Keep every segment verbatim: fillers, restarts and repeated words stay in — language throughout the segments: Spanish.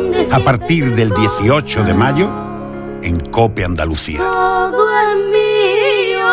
A partir del dieciocho de mayo, en COPE Andalucía. Todo es mío.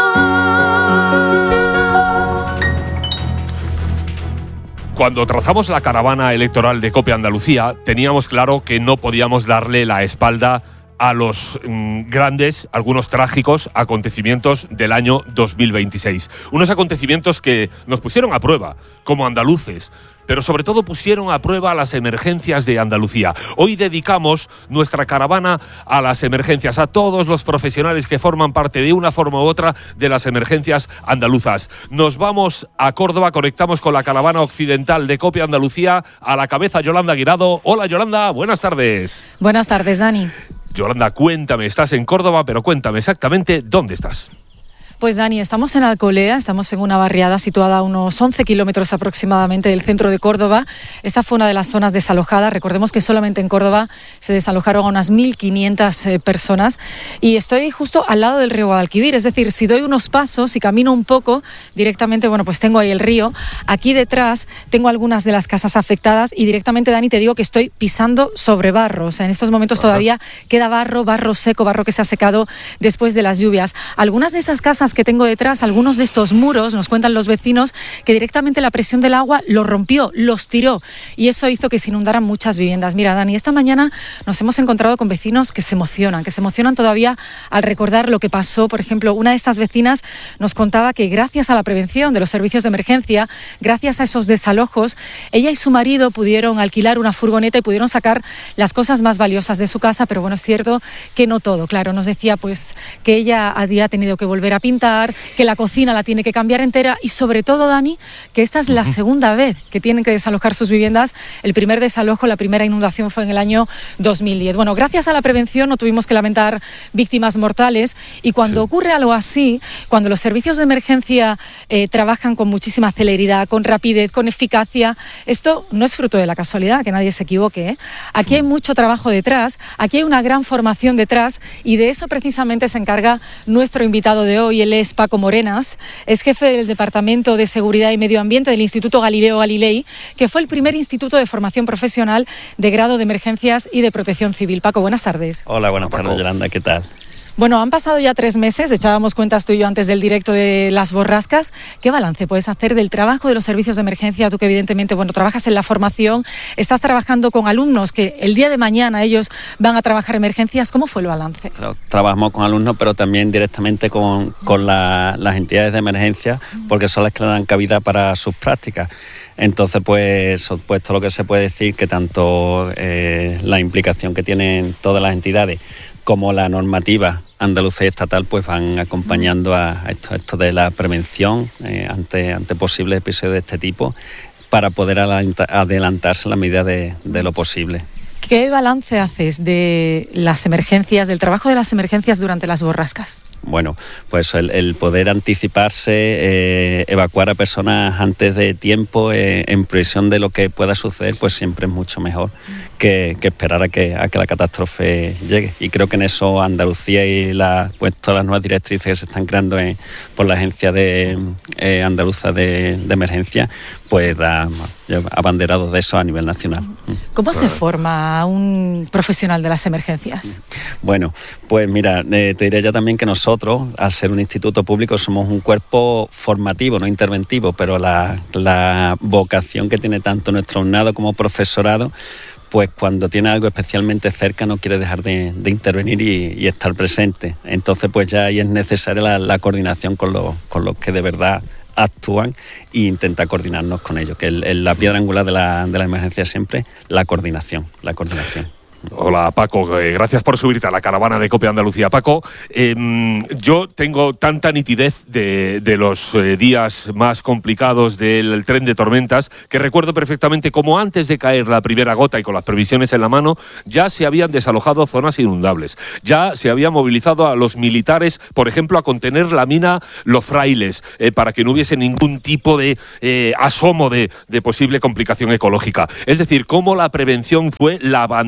Cuando trazamos la caravana electoral de COPE Andalucía, teníamos claro que no podíamos darle la espalda a los mmm, grandes, algunos trágicos acontecimientos del año dos mil veintiséis. Unos acontecimientos que nos pusieron a prueba, como andaluces, pero sobre todo pusieron a prueba las emergencias de Andalucía. Hoy dedicamos nuestra caravana a las emergencias, a todos los profesionales que forman parte de una forma u otra de las emergencias andaluzas. Nos vamos a Córdoba, conectamos con la caravana occidental de COPE Andalucía, a la cabeza Yolanda Guirado. Hola Yolanda, buenas tardes. Buenas tardes, Dani. Yolanda, cuéntame, estás en Córdoba, pero cuéntame exactamente dónde estás. Pues Dani, estamos en Alcolea, estamos en una barriada situada a unos once kilómetros aproximadamente del centro de Córdoba. Esta fue una de las zonas desalojadas. Recordemos que solamente en Córdoba se desalojaron a unas mil quinientas eh, personas y estoy justo al lado del río Guadalquivir. Es decir, si doy unos pasos y camino un poco directamente, bueno, pues tengo ahí el río. Aquí detrás tengo algunas de las casas afectadas y directamente, Dani, te digo que estoy pisando sobre barro. O sea, en estos momentos todavía queda barro, barro seco, barro que se ha secado después de las lluvias. Algunas de esas casas que tengo detrás, algunos de estos muros, nos cuentan los vecinos que directamente la presión del agua los rompió, los tiró y eso hizo que se inundaran muchas viviendas. Mira, Dani, esta mañana nos hemos encontrado con vecinos que se emocionan, que se emocionan todavía al recordar lo que pasó. Por ejemplo, una de estas vecinas nos contaba que gracias a la prevención de los servicios de emergencia, gracias a esos desalojos, ella y su marido pudieron alquilar una furgoneta y pudieron sacar las cosas más valiosas de su casa, pero bueno, es cierto que no todo. Claro, nos decía pues que ella había tenido que volver a pintar, que la cocina la tiene que cambiar entera y sobre todo, Dani, que esta es la segunda vez que tienen que desalojar sus viviendas. El primer desalojo, la primera inundación fue en el año dos mil diez. Bueno, gracias a la prevención no tuvimos que lamentar víctimas mortales y cuando sí. ocurre algo así, cuando los servicios de emergencia eh, trabajan con muchísima celeridad, con rapidez, con eficacia, esto no es fruto de la casualidad, que nadie se equivoque, ¿eh? Aquí hay mucho trabajo detrás, aquí hay una gran formación detrás y de eso precisamente se encarga nuestro invitado de hoy. Él es Paco Morenas, es jefe del Departamento de Seguridad y Medio Ambiente del Instituto Galileo Galilei, que fue el primer instituto de formación profesional de grado de emergencias y de protección civil. Paco, buenas tardes. Hola, buenas tardes, Yolanda, ¿qué tal? Bueno, han pasado ya tres meses, echábamos cuentas tú y yo antes del directo de las borrascas. ¿Qué balance puedes hacer del trabajo de los servicios de emergencia? Tú que evidentemente, bueno, trabajas en la formación, estás trabajando con alumnos que el día de mañana ellos van a trabajar emergencias. ¿Cómo fue el balance? Claro, trabajamos con alumnos, pero también directamente con, con la, las entidades de emergencia, porque son las que le dan cabida para sus prácticas. Entonces, pues, pues todo lo que se puede decir, que tanto eh, la implicación que tienen todas las entidades como la normativa andaluza y estatal pues van acompañando a esto, esto de la prevención eh, ante, ante posibles episodios de este tipo para poder adelantarse en la medida de, de lo posible. ¿Qué balance haces de las emergencias, del trabajo de las emergencias durante las borrascas? Bueno, pues el, el poder anticiparse, eh, evacuar a personas antes de tiempo, eh, en previsión de lo que pueda suceder, pues siempre es mucho mejor que, que esperar a que, a que la catástrofe llegue. Y creo que en eso Andalucía y la, pues todas las nuevas directrices que se están creando en, por la Agencia de, eh, Andaluza de, de Emergencia, pues da abanderados de eso a nivel nacional. ¿Cómo se forma a un profesional de las emergencias? Bueno, pues mira, eh, te diré ya también que nosotros, al ser un instituto público, somos un cuerpo formativo, no interventivo, pero la, la vocación que tiene tanto nuestro alumnado como profesorado, pues cuando tiene algo especialmente cerca no quiere dejar de, de intervenir y, y estar presente. Entonces, pues ya ahí es necesaria la, la coordinación con los, con los que de verdad actúan e intenta coordinarnos con ellos, que el, el, la piedra angular de la, de la emergencia es siempre la coordinación, la coordinación. Hola Paco, eh, gracias por subirte a la caravana de COPE Andalucía. Paco, eh, yo tengo tanta nitidez de, de los eh, días más complicados del tren de tormentas que recuerdo perfectamente cómo antes de caer la primera gota y con las previsiones en la mano ya se habían desalojado zonas inundables, ya se había movilizado a los militares, por ejemplo, a contener la mina Los Frailes, eh, para que no hubiese ningún tipo de eh, asomo de, de posible complicación ecológica. Es decir, cómo la prevención fue la bandera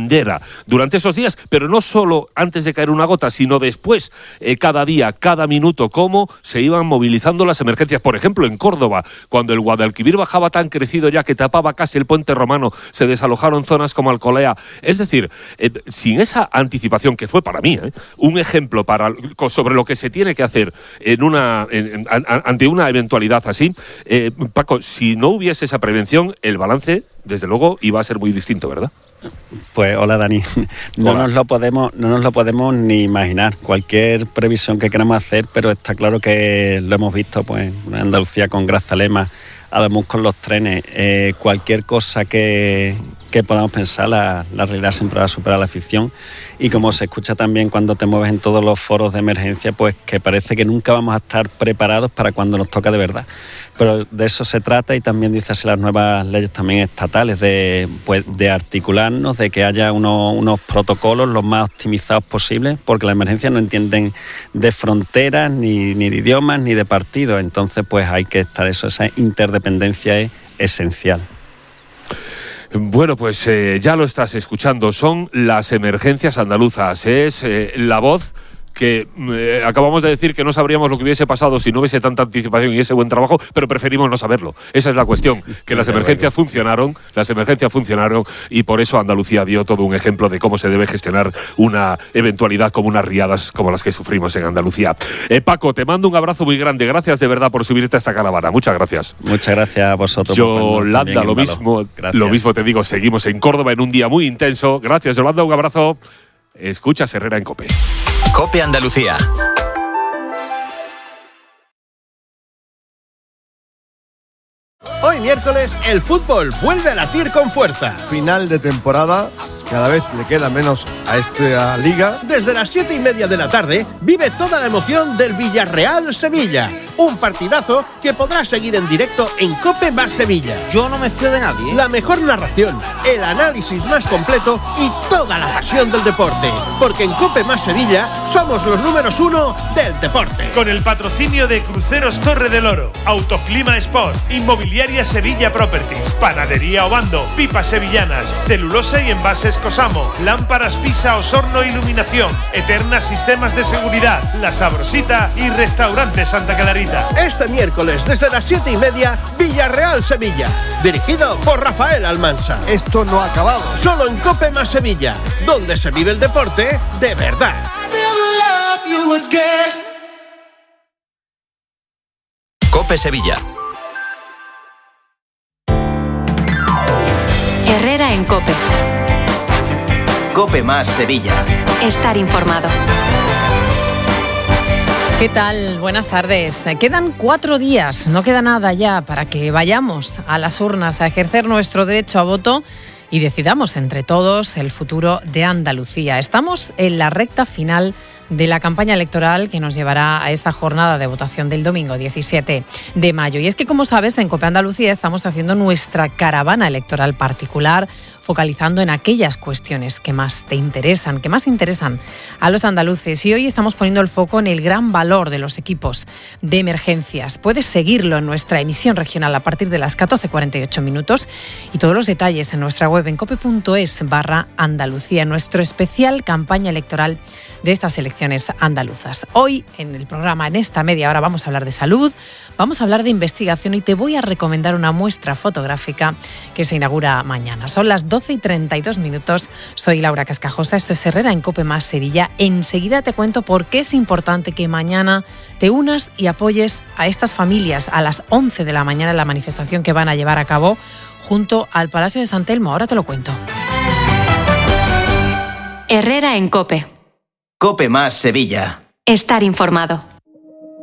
durante esos días, pero no solo antes de caer una gota, sino después, eh, cada día, cada minuto, cómo se iban movilizando las emergencias. Por ejemplo, en Córdoba, cuando el Guadalquivir bajaba tan crecido ya que tapaba casi el puente romano, se desalojaron zonas como Alcolea. Es decir, eh, sin esa anticipación, que fue para mí eh, un ejemplo para, sobre lo que se tiene que hacer en una, en, en, ante una eventualidad así, eh, Paco, si no hubiese esa prevención, el balance, desde luego, iba a ser muy distinto, ¿verdad? Pues hola Dani, no hola. nos lo podemos, no nos lo podemos ni imaginar. Cualquier previsión que queramos hacer, pero está claro que lo hemos visto, pues en Andalucía con Grazalema, Además con los trenes, eh, cualquier cosa que, que podamos pensar, la, la realidad siempre va a superar la ficción. Y como se escucha también cuando te mueves en todos los foros de emergencia, pues que parece que nunca vamos a estar preparados para cuando nos toca de verdad. Pero de eso se trata, y también dice así las nuevas leyes también estatales, de, pues, de articularnos, de que haya unos, unos protocolos los más optimizados posibles, porque las emergencias no entienden de fronteras, ni, ni de idiomas, ni de partidos. Entonces pues hay que estar eso, esa interdependencia es esencial. Bueno, pues eh, ya lo estás escuchando, son las emergencias andaluzas, es eh, la voz que eh, acabamos de decir que no sabríamos lo que hubiese pasado si no hubiese tanta anticipación y ese buen trabajo, pero preferimos no saberlo. Esa es la cuestión, que las emergencias funcionaron, las emergencias funcionaron y por eso Andalucía dio todo un ejemplo de cómo se debe gestionar una eventualidad como unas riadas como las que sufrimos en Andalucía. Eh, Paco, te mando un abrazo muy grande, gracias de verdad por subirte a esta caravana, muchas gracias. Muchas gracias a vosotros. Yolanda, lo mismo, lo mismo te digo, seguimos en Córdoba en un día muy intenso. Gracias, Yolanda, un abrazo. Escuchas Herrera en COPE. COPE Andalucía. Hoy miércoles el fútbol vuelve a latir con fuerza. Final de temporada, cada vez le queda menos a esta liga. Desde las siete y media de la tarde vive toda la emoción del Villarreal-Sevilla. Un partidazo que podrás seguir en directo en COPE más Sevilla. Yo no me fío de nadie. La mejor narración, el análisis más completo y toda la pasión del deporte. Porque en COPE más Sevilla somos los números uno del deporte. Con el patrocinio de Cruceros Torre del Oro, Autoclima Sport, Inmobiliaria Sevilla Properties, Panadería Obando, Pipas Sevillanas, Celulosa y Envases Cosamo, Lámparas Pisa Osorno Iluminación, Eterna Sistemas de Seguridad, La Sabrosita y Restaurante Santa Clarita. Este miércoles desde las siete y media, Villarreal Sevilla, dirigido por Rafael Almansa. Esto no ha acabado. Solo en COPE más Sevilla, donde se vive el deporte de verdad. COPE Sevilla. Herrera en COPE. COPE más Sevilla. Estar informado. ¿Qué tal? Buenas tardes. Quedan cuatro días, no queda nada ya para que vayamos a las urnas a ejercer nuestro derecho a voto y decidamos entre todos el futuro de Andalucía. Estamos en la recta final de la campaña electoral que nos llevará a esa jornada de votación del domingo diecisiete de mayo. Y es que, como sabes, en COPE Andalucía estamos haciendo nuestra caravana electoral particular, focalizando en aquellas cuestiones que más te interesan, que más interesan a los andaluces. Y hoy estamos poniendo el foco en el gran valor de los equipos de emergencias. Puedes seguirlo en nuestra emisión regional a partir de las catorce cuarenta y ocho minutos y todos los detalles en nuestra web en cope.es barra Andalucía, nuestro especial campaña electoral de estas elecciones andaluzas. Hoy en el programa, en esta media hora, vamos a hablar de salud, vamos a hablar de investigación y te voy a recomendar una muestra fotográfica que se inaugura mañana. Son las doce y treinta y dos minutos. Soy Laura Cascajosa, esto es Herrera en COPE más Sevilla. Enseguida te cuento por qué es importante que mañana te unas y apoyes a estas familias a las once de la mañana en la manifestación que van a llevar a cabo junto al Palacio de San Telmo. Ahora te lo cuento. Herrera en COPE. COPE más Sevilla. Estar informado.